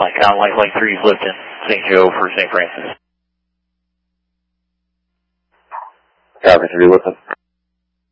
Count Light Lake 3 is lifting. St. Joe for St. Francis. Copy, 3 lifting.